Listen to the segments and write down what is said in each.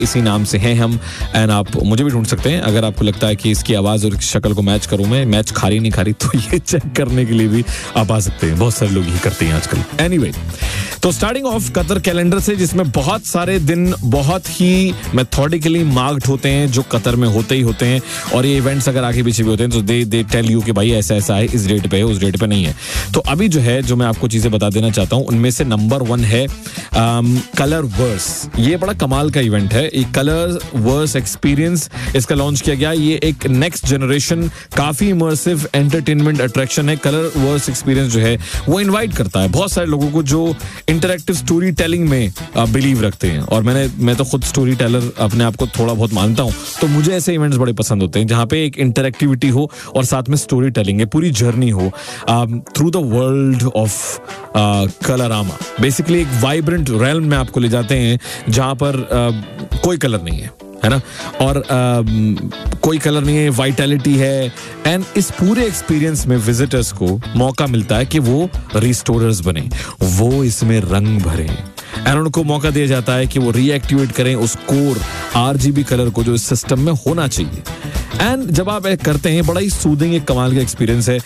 इसी नाम से हैं हम। एंड आप मुझे भी ढूंढ सकते हैं अगर आपको लगता है कि इसकी आवाज़ और शक्ल को मैच करूं मैं, मैच खा रही नहीं खा रही, तो ये चेक करने के लिए भी आप आ सकते हैं। बहुत सारे लोग ही करते हैं आजकल। एनीवे, तो स्टार्टिंग ऑफ कतर कैलेंडर से, जिसमें बहुत सारे दिन बहुत ही मेथोडिकली मार्क्ड होते हैं जो कतर में होते ही होते हैं, और ये इवेंट्स अगर आगे पीछे भी होते हैं तो दे टेल यू कि भाई ऐसा ऐसा है, इस डेट पे है, उस डेट पे नहीं है। तो अभी जो है जो मैं आपको चीजें बता देना चाहता हूं उनमें से नंबर 1 है कलर वर्स। ये बड़ा कमाल का इवेंट है, एक कलर वर्स एक्सपीरियंस इसका लॉन्च किया गया। ये एक नेक्स्ट जनरेशन काफी इमर्सिव एंटरटेनमेंट अट्रैक्शन है। कलर वर्स एक्सपीरियंस जो है वो इनवाइट करता है बहुत सारे लोगों को जो इंटरैक्टिव स्टोरी टेलिंग में बिलीव रखते हैं, और मैं तो खुद स्टोरी टेलर अपने आप को थोड़ा बहुत मानता हूं, तो मुझे ऐसे इवेंट्स बड़े पसंद होते हैं जहां पे एक इंटरैक्टिविटी हो और साथ में स्टोरी टेलिंग है, पूरी जर्नी हो through the world of कलरामा। Basically एक वाइब्रेंट रेल्म में आपको ले जाते हैं जहां पर कोई कलर नहीं है ना, और कोई कलर नहीं है, वाइटैलिटी है। एंड इस पूरे एक्सपीरियंस में विजिटर्स को मौका मिलता है कि वो रिस्टोरर्स बने, वो इसमें रंग भरें, एंड उनको मौका दिया जाता है कि वो रीएक्टिवेट करें उस कोर RGB कलर को जो इस सिस्टम में होना चाहिए। एंड जब आप करते हैं, बड़ा ही सूदिंग एक कमाल का एक्सपीरियंस है।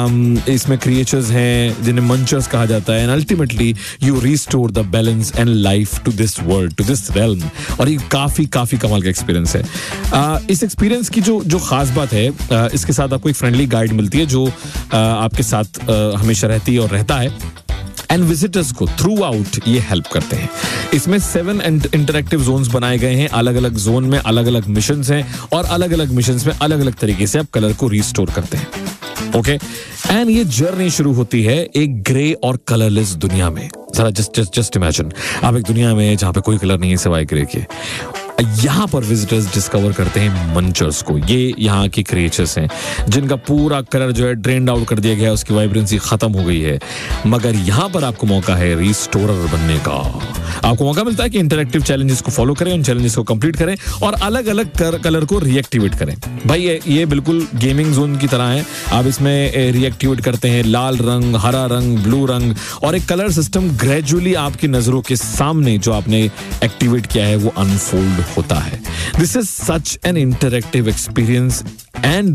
इसमें क्रिएचर्स हैं जिन्हें मंचर्स कहा जाता है, and ultimately you restore the balance and life to this world, to this realm, और ये काफी कमाल का एक्सपीरियंस है। इस एक्सपीरियंस की जो खास बात है, इसके साथ आपको एक फ्रेंडली गाइड मिलती है जो आपके साथ हमेशा रहती है और रहता है, एंड विजिटर्स को थ्रू आउट ये हेल्प करते हैं। इसमें 7 इंटरैक्टिव जोन्स बनाए गए हैं, अलग अलग जोन में अलग अलग मिशंस हैं, और अलग अलग मिशंस में अलग अलग तरीके से आप कलर को रिस्टोर करते हैं। ओके, एंड ये जर्नी शुरू होती है एक ग्रे और कलरलेस दुनिया में। जरा जस्ट इमेजिन, आप एक दुनिया में जहां पे कोई कलर नहीं है सिवाय ग्रे के। यहाँ पर विजिटर्स डिस्कवर करते हैं मंचर्स को। ये यहाँ की क्रिएचर्स हैं जिनका पूरा कलर जो है ड्रेन्ड आउट कर दिया गया है, उसकी वाइब्रेंसी खत्म हो गई है, मगर यहाँ पर आपको मौका है रिस्टोरर बनने का। आपको मौका मिलता है कि इंटरैक्टिव चैलेंजेस को फॉलो करें, उन चैलेंजेस को कंप्लीट करें और अलग अलग कलर को रीएक्टिवेट करें। भाई ये बिल्कुल गेमिंग जोन की तरह है। आप इसमें रीएक्टिवेट करते हैं लाल रंग, हरा रंग, ब्लू रंग, और एक कलर सिस्टम ग्रेजुअली आपकी नजरों के सामने जो आपने एक्टिवेट किया है वो अनफोल्ड होता है। This is such an interactive experience and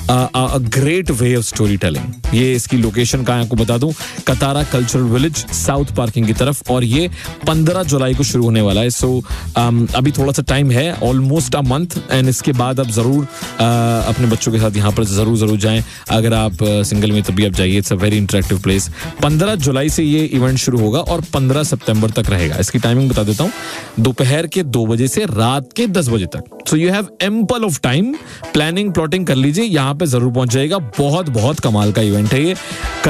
a great way of story telling. ये इसकी लोकेशन कहाँ है आपको बता दूं, कतारा कल्चरल विलेज, साउथ पार्किंग की तरफ, और ये 15 जुलाई को शुरू होने वाला है। सो अभी थोड़ा सा टाइम है, ऑलमोस्ट अ मंथ, एंड इसके बाद आप जरूर अपने बच्चों के साथ यहाँ पर जरूर जाएं। अगर आप सिंगल में तभी आप जाइए, it's a very interactive place. 15 जुलाई से ये इवेंट शुरू होगा और 15 सितंबर तक रहेगा। इसकी टाइमिंग बता देता हूँ, दोपहर के 2 बजे से रात के 10 बजे तक। So you have ample of time, planning plotting कर लीजिए, यहाँ पे जरूर पहुंच जाएगा। बहुत कमाल का इवेंट है ये।